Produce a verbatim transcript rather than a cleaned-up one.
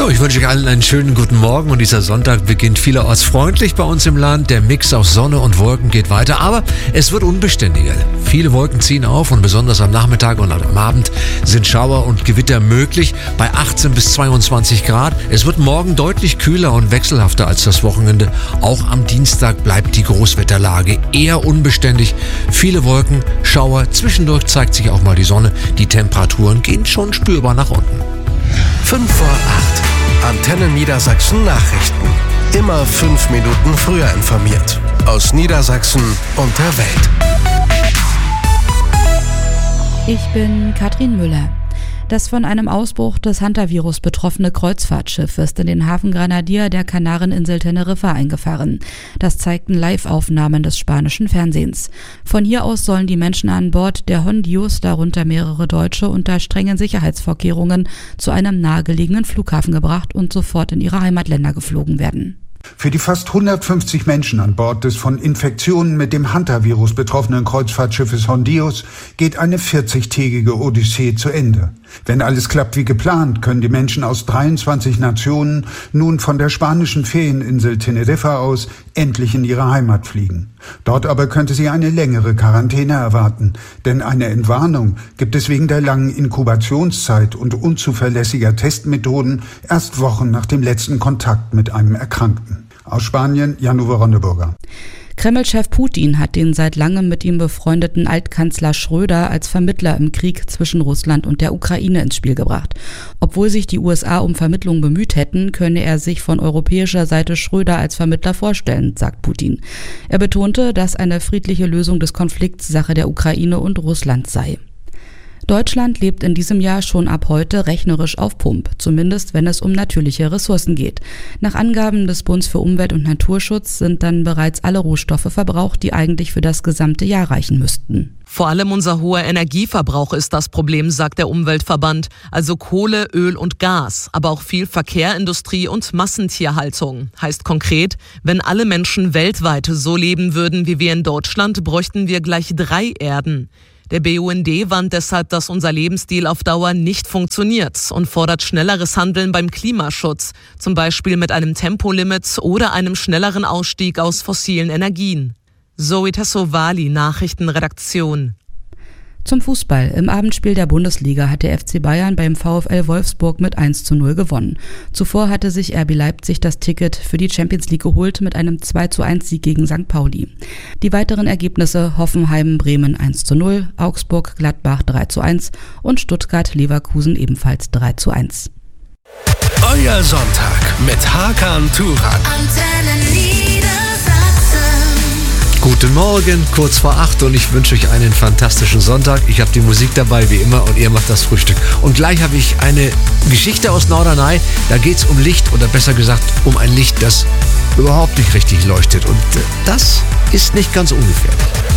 So, ich wünsche euch allen einen schönen guten Morgen und dieser Sonntag beginnt vielerorts freundlich bei uns im Land. Der Mix aus Sonne und Wolken geht weiter, aber es wird unbeständiger. Viele Wolken ziehen auf und besonders am Nachmittag und am Abend sind Schauer und Gewitter möglich bei achtzehn bis zweiundzwanzig Grad. Es wird morgen deutlich kühler und wechselhafter als das Wochenende. Auch am Dienstag bleibt die Großwetterlage eher unbeständig. Viele Wolken, Schauer, zwischendurch zeigt sich auch mal die Sonne. Die Temperaturen gehen schon spürbar nach unten. fünf vor acht. Antenne Niedersachsen Nachrichten. Immer fünf Minuten früher informiert. Aus Niedersachsen und der Welt. Ich bin Katrin Müller. Das von einem Ausbruch des Hantavirus betroffene Kreuzfahrtschiff ist in den Hafen Granadilla der Kanareninsel Teneriffa eingefahren. Das zeigten Live-Aufnahmen des spanischen Fernsehens. Von hier aus sollen die Menschen an Bord der Hondius, darunter mehrere Deutsche, unter strengen Sicherheitsvorkehrungen zu einem nahegelegenen Flughafen gebracht und sofort in ihre Heimatländer geflogen werden. Für die fast hundertfünfzig Menschen an Bord des von Infektionen mit dem Hantavirus betroffenen Kreuzfahrtschiffes Hondius geht eine vierzigtägige Odyssee zu Ende. Wenn alles klappt wie geplant, können die Menschen aus dreiundzwanzig Nationen nun von der spanischen Ferieninsel Teneriffa aus endlich in ihre Heimat fliegen. Dort aber könnte sie eine längere Quarantäne erwarten, denn eine Entwarnung gibt es wegen der langen Inkubationszeit und unzuverlässiger Testmethoden erst Wochen nach dem letzten Kontakt mit einem Erkrankten. Aus Spanien, Jan-Uwe Ronneburger. Kreml-Chef Putin hat den seit langem mit ihm befreundeten Altkanzler Schröder als Vermittler im Krieg zwischen Russland und der Ukraine ins Spiel gebracht. Obwohl sich die U S A um Vermittlung bemüht hätten, könne er sich von europäischer Seite Schröder als Vermittler vorstellen, sagt Putin. Er betonte, dass eine friedliche Lösung des Konflikts Sache der Ukraine und Russland sei. Deutschland lebt in diesem Jahr schon ab heute rechnerisch auf Pump, zumindest wenn es um natürliche Ressourcen geht. Nach Angaben des Bundes für Umwelt und Naturschutz sind dann bereits alle Rohstoffe verbraucht, die eigentlich für das gesamte Jahr reichen müssten. Vor allem unser hoher Energieverbrauch ist das Problem, sagt der Umweltverband. Also Kohle, Öl und Gas, aber auch viel Verkehr, Industrie und Massentierhaltung. Heißt konkret, wenn alle Menschen weltweit so leben würden wie wir in Deutschland, bräuchten wir gleich drei Erden. Der B U N D warnt deshalb, dass unser Lebensstil auf Dauer nicht funktioniert und fordert schnelleres Handeln beim Klimaschutz, zum Beispiel mit einem Tempolimit oder einem schnelleren Ausstieg aus fossilen Energien. Zoe Tassovali, Nachrichtenredaktion. Zum Fußball. Im Abendspiel der Bundesliga hat der F C Bayern beim VfL Wolfsburg mit eins zu null gewonnen. Zuvor hatte sich R B Leipzig das Ticket für die Champions League geholt mit einem zwei zu eins Sieg gegen Sankt Pauli. Die weiteren Ergebnisse: Hoffenheim-Bremen eins zu null, Augsburg-Gladbach drei zu eins und Stuttgart-Leverkusen ebenfalls drei zu eins. Euer Sonntag mit Hakan Turan. Guten Morgen, kurz vor acht und ich wünsche euch einen fantastischen Sonntag. Ich habe die Musik dabei wie immer und ihr macht das Frühstück. Und gleich habe ich eine Geschichte aus Norderney. Da geht es um Licht oder besser gesagt um ein Licht, das überhaupt nicht richtig leuchtet. Und das ist nicht ganz ungefährlich.